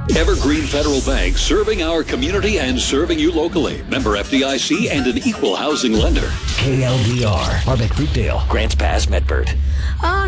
Evergreen Federal Bank, serving our community and serving you locally. Member FDIC and an equal housing lender. KLDR, Harbeck Fruitdale, Grants Pass, Medford. Oh,